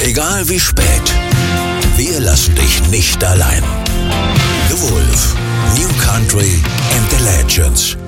Egal wie spät, wir lassen dich nicht allein. The Wolf, New Country and the Legends.